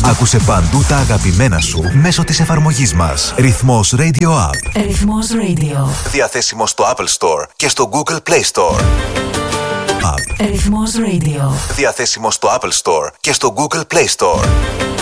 Άκουσε παντού τα αγαπημένα σου μέσω της εφαρμογής μας. Ρυθμός Radio App. Ρυθμός Radio. Διαθέσιμο στο Apple Store και στο Google Play Store. Ρυθμός Radio. Διαθέσιμο στο Apple Store και στο Google Play Store.